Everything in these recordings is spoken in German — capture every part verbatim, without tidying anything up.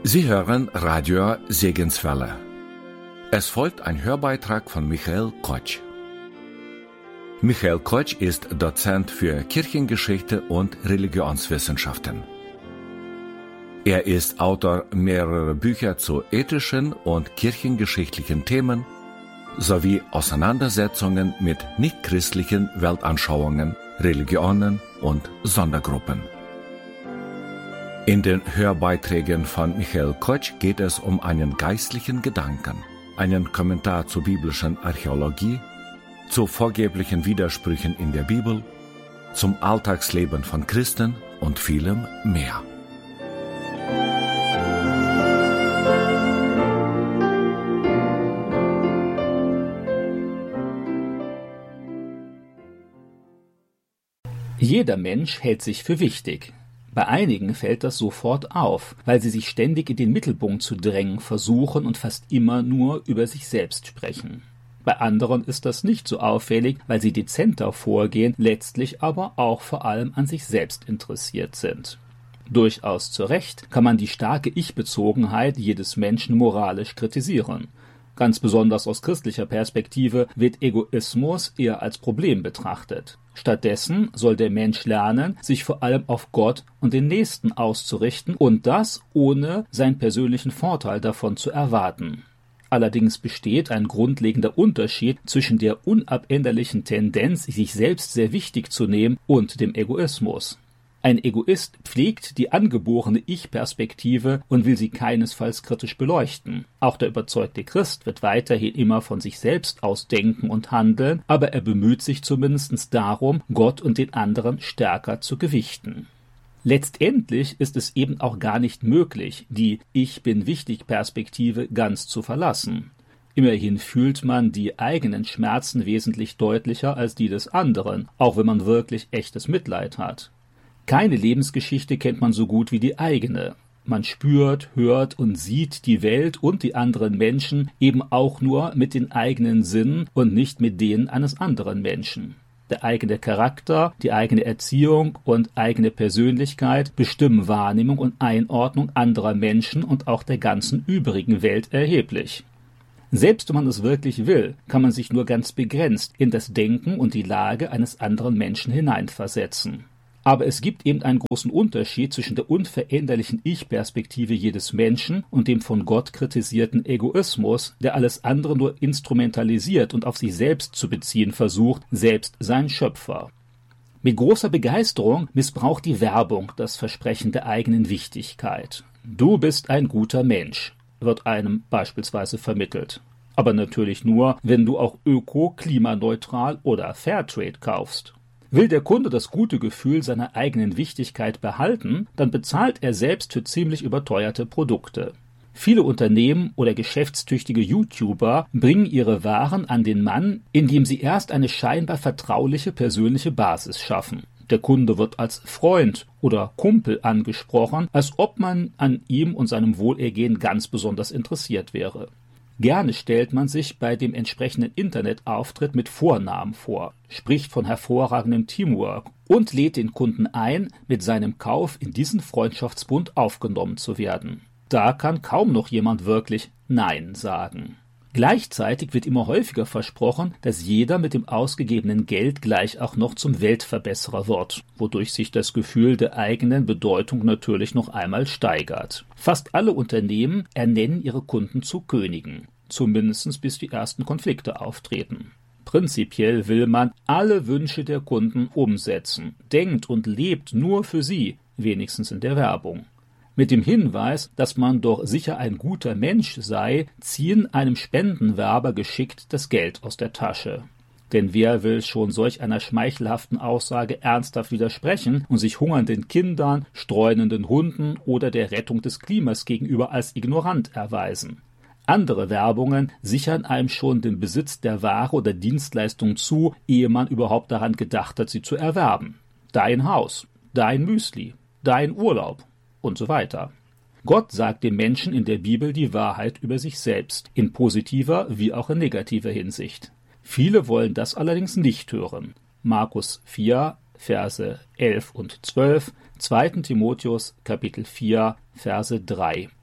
Sie hören Radio Segenswelle. Es folgt ein Hörbeitrag von Michael Kotsch. Michael Kotsch ist Dozent für Kirchengeschichte und Religionswissenschaften. Er ist Autor mehrerer Bücher zu ethischen und kirchengeschichtlichen Themen sowie Auseinandersetzungen mit nichtchristlichen Weltanschauungen, Religionen und Sondergruppen. In den Hörbeiträgen von Michael Kotsch geht es um einen geistlichen Gedanken, einen Kommentar zur biblischen Archäologie, zu vorgeblichen Widersprüchen in der Bibel, zum Alltagsleben von Christen und vielem mehr. Jeder Mensch hält sich für wichtig. Bei einigen fällt das sofort auf, weil sie sich ständig in den Mittelpunkt zu drängen versuchen und fast immer nur über sich selbst sprechen. Bei anderen ist das nicht so auffällig, weil sie dezenter vorgehen, letztlich aber auch vor allem an sich selbst interessiert sind. Durchaus zu Recht kann man die starke Ich-Bezogenheit jedes Menschen moralisch kritisieren. Ganz besonders aus christlicher Perspektive wird Egoismus eher als Problem betrachtet. Stattdessen soll der Mensch lernen, sich vor allem auf Gott und den Nächsten auszurichten und das ohne seinen persönlichen Vorteil davon zu erwarten. Allerdings besteht ein grundlegender Unterschied zwischen der unabänderlichen Tendenz, sich selbst sehr wichtig zu nehmen, und dem Egoismus. Ein Egoist pflegt die angeborene Ich-Perspektive und will sie keinesfalls kritisch beleuchten. Auch der überzeugte Christ wird weiterhin immer von sich selbst aus denken und handeln, aber er bemüht sich zumindest darum, Gott und den anderen stärker zu gewichten. Letztendlich ist es eben auch gar nicht möglich, die Ich-bin-wichtig-Perspektive ganz zu verlassen. Immerhin fühlt man die eigenen Schmerzen wesentlich deutlicher als die des anderen, auch wenn man wirklich echtes Mitleid hat. Keine Lebensgeschichte kennt man so gut wie die eigene. Man spürt, hört und sieht die Welt und die anderen Menschen eben auch nur mit den eigenen Sinnen und nicht mit denen eines anderen Menschen. Der eigene Charakter, die eigene Erziehung und eigene Persönlichkeit bestimmen Wahrnehmung und Einordnung anderer Menschen und auch der ganzen übrigen Welt erheblich. Selbst wenn man es wirklich will, kann man sich nur ganz begrenzt in das Denken und die Lage eines anderen Menschen hineinversetzen. Aber es gibt eben einen großen Unterschied zwischen der unveränderlichen Ich-Perspektive jedes Menschen und dem von Gott kritisierten Egoismus, der alles andere nur instrumentalisiert und auf sich selbst zu beziehen versucht, selbst sein Schöpfer. Mit großer Begeisterung missbraucht die Werbung das Versprechen der eigenen Wichtigkeit. Du bist ein guter Mensch, wird einem beispielsweise vermittelt. Aber natürlich nur, wenn du auch öko-, klimaneutral oder Fairtrade kaufst. Will der Kunde das gute Gefühl seiner eigenen Wichtigkeit behalten, dann bezahlt er selbst für ziemlich überteuerte Produkte. Viele Unternehmen oder geschäftstüchtige YouTuber bringen ihre Waren an den Mann, indem sie erst eine scheinbar vertrauliche persönliche Basis schaffen. Der Kunde wird als Freund oder Kumpel angesprochen, als ob man an ihm und seinem Wohlergehen ganz besonders interessiert wäre. Gerne stellt man sich bei dem entsprechenden Internetauftritt mit Vornamen vor, spricht von hervorragendem Teamwork und lädt den Kunden ein, mit seinem Kauf in diesen Freundschaftsbund aufgenommen zu werden. Da kann kaum noch jemand wirklich Nein sagen. Gleichzeitig wird immer häufiger versprochen, dass jeder mit dem ausgegebenen Geld gleich auch noch zum Weltverbesserer wird, wodurch sich das Gefühl der eigenen Bedeutung natürlich noch einmal steigert. Fast alle Unternehmen ernennen ihre Kunden zu Königen, zumindest bis die ersten Konflikte auftreten. Prinzipiell will man alle Wünsche der Kunden umsetzen, denkt und lebt nur für sie, wenigstens in der Werbung. Mit dem Hinweis, dass man doch sicher ein guter Mensch sei, ziehen einem Spendenwerber geschickt das Geld aus der Tasche. Denn wer will schon solch einer schmeichelhaften Aussage ernsthaft widersprechen und sich hungernden Kindern, streunenden Hunden oder der Rettung des Klimas gegenüber als ignorant erweisen? Andere Werbungen sichern einem schon den Besitz der Ware oder Dienstleistung zu, ehe man überhaupt daran gedacht hat, sie zu erwerben. Dein Haus, dein Müsli, dein Urlaub und so weiter. Gott sagt dem Menschen in der Bibel die Wahrheit über sich selbst, in positiver wie auch in negativer Hinsicht. Viele wollen das allerdings nicht hören. Markus vier, Verse elf und zwölf, zweiter Timotheus, Kapitel vier, Verse drei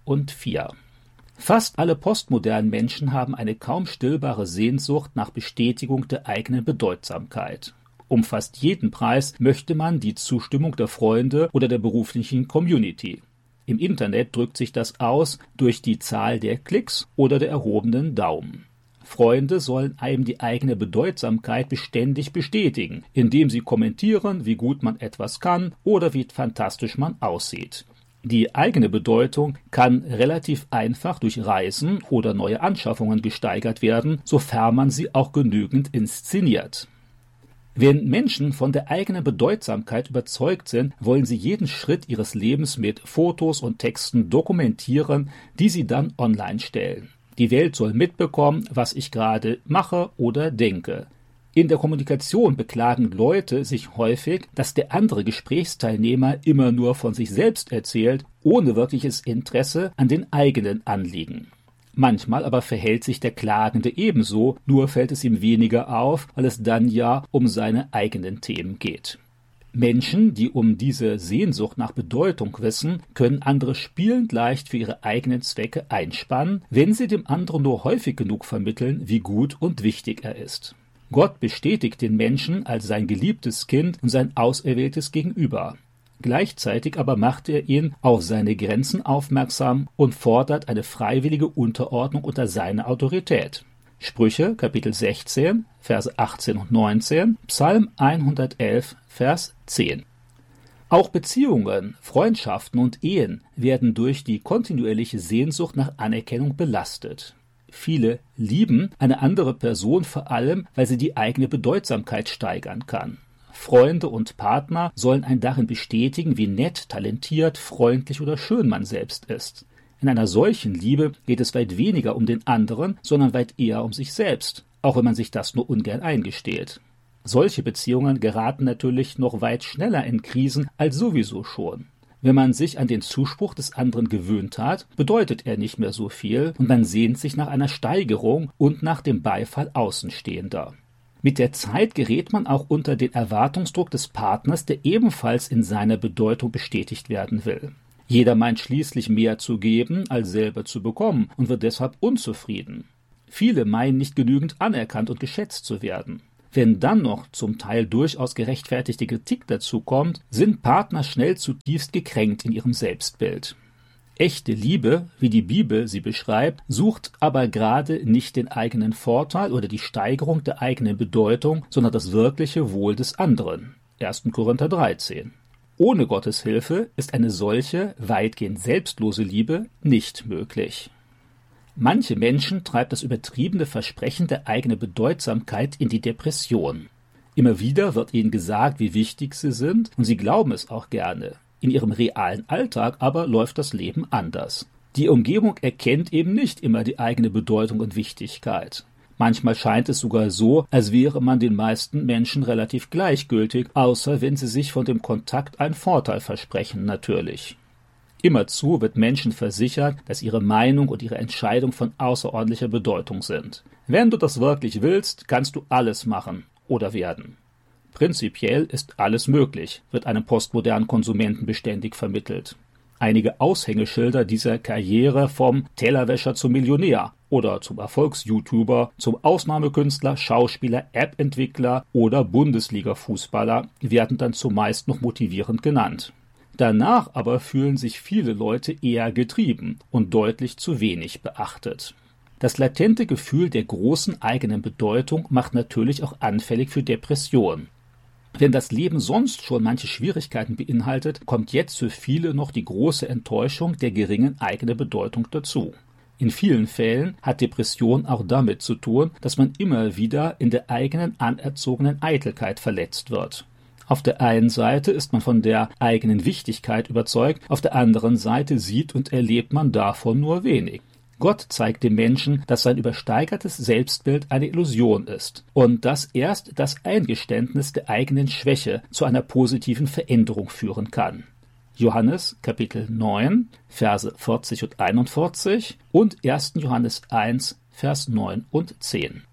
und vier. Fast alle postmodernen Menschen haben eine kaum stillbare Sehnsucht nach Bestätigung der eigenen Bedeutsamkeit. Um fast jeden Preis möchte man die Zustimmung der Freunde oder der beruflichen Community. Im Internet drückt sich das aus durch die Zahl der Klicks oder der erhobenen Daumen. Freunde sollen einem die eigene Bedeutsamkeit beständig bestätigen, indem sie kommentieren, wie gut man etwas kann oder wie fantastisch man aussieht. Die eigene Bedeutung kann relativ einfach durch Reisen oder neue Anschaffungen gesteigert werden, sofern man sie auch genügend inszeniert. Wenn Menschen von der eigenen Bedeutsamkeit überzeugt sind, wollen sie jeden Schritt ihres Lebens mit Fotos und Texten dokumentieren, die sie dann online stellen. Die Welt soll mitbekommen, was ich gerade mache oder denke. In der Kommunikation beklagen Leute sich häufig, dass der andere Gesprächsteilnehmer immer nur von sich selbst erzählt, ohne wirkliches Interesse an den eigenen Anliegen. Manchmal aber verhält sich der Klagende ebenso, nur fällt es ihm weniger auf, weil es dann ja um seine eigenen Themen geht. Menschen, die um diese Sehnsucht nach Bedeutung wissen, können andere spielend leicht für ihre eigenen Zwecke einspannen, wenn sie dem anderen nur häufig genug vermitteln, wie gut und wichtig er ist. Gott bestätigt den Menschen als sein geliebtes Kind und sein auserwähltes Gegenüber. Gleichzeitig aber macht er ihn auf seine Grenzen aufmerksam und fordert eine freiwillige Unterordnung unter seine Autorität. Sprüche, Kapitel sechzehn, Verse achtzehn und neunzehn, Psalm hundertelf, Vers zehn. Auch Beziehungen, Freundschaften und Ehen werden durch die kontinuierliche Sehnsucht nach Anerkennung belastet. Viele lieben eine andere Person vor allem, weil sie die eigene Bedeutsamkeit steigern kann. Freunde und Partner sollen einen darin bestätigen, wie nett, talentiert, freundlich oder schön man selbst ist. In einer solchen Liebe geht es weit weniger um den anderen, sondern weit eher um sich selbst, auch wenn man sich das nur ungern eingesteht. Solche Beziehungen geraten natürlich noch weit schneller in Krisen als sowieso schon. Wenn man sich an den Zuspruch des anderen gewöhnt hat, bedeutet er nicht mehr so viel und man sehnt sich nach einer Steigerung und nach dem Beifall Außenstehender. Mit der Zeit gerät man auch unter den Erwartungsdruck des Partners, der ebenfalls in seiner Bedeutung bestätigt werden will. Jeder meint schließlich mehr zu geben, als selber zu bekommen und wird deshalb unzufrieden. Viele meinen nicht genügend anerkannt und geschätzt zu werden. Wenn dann noch zum Teil durchaus gerechtfertigte Kritik dazu kommt, sind Partner schnell zutiefst gekränkt in ihrem Selbstbild. Echte Liebe, wie die Bibel sie beschreibt, sucht aber gerade nicht den eigenen Vorteil oder die Steigerung der eigenen Bedeutung, sondern das wirkliche Wohl des anderen. erster Korinther dreizehn. Ohne Gottes Hilfe ist eine solche, weitgehend selbstlose Liebe nicht möglich. Manche Menschen treibt das übertriebene Versprechen der eigenen Bedeutsamkeit in die Depression. Immer wieder wird ihnen gesagt, wie wichtig sie sind, und sie glauben es auch gerne. In ihrem realen Alltag aber läuft das Leben anders. Die Umgebung erkennt eben nicht immer die eigene Bedeutung und Wichtigkeit. Manchmal scheint es sogar so, als wäre man den meisten Menschen relativ gleichgültig, außer wenn sie sich von dem Kontakt einen Vorteil versprechen, natürlich. Immerzu wird Menschen versichert, dass ihre Meinung und ihre Entscheidung von außerordentlicher Bedeutung sind. Wenn du das wirklich willst, kannst du alles machen oder werden. Prinzipiell ist alles möglich, wird einem postmodernen Konsumenten beständig vermittelt. Einige Aushängeschilder dieser Karriere vom Tellerwäscher zum Millionär oder zum Erfolgs-YouTuber, zum Ausnahmekünstler, Schauspieler, App-Entwickler oder Bundesliga-Fußballer werden dann zumeist noch motivierend genannt. Danach aber fühlen sich viele Leute eher getrieben und deutlich zu wenig beachtet. Das latente Gefühl der großen eigenen Bedeutung macht natürlich auch anfällig für Depressionen. Wenn das Leben sonst schon manche Schwierigkeiten beinhaltet, kommt jetzt für viele noch die große Enttäuschung der geringen eigenen Bedeutung dazu. In vielen Fällen hat Depression auch damit zu tun, dass man immer wieder in der eigenen anerzogenen Eitelkeit verletzt wird. Auf der einen Seite ist man von der eigenen Wichtigkeit überzeugt, auf der anderen Seite sieht und erlebt man davon nur wenig. Gott zeigt dem Menschen, dass sein übersteigertes Selbstbild eine Illusion ist und dass erst das Eingeständnis der eigenen Schwäche zu einer positiven Veränderung führen kann. Johannes Kapitel neun, Verse vierzig und einundvierzig und erster Johannes eins, Vers neun und zehn.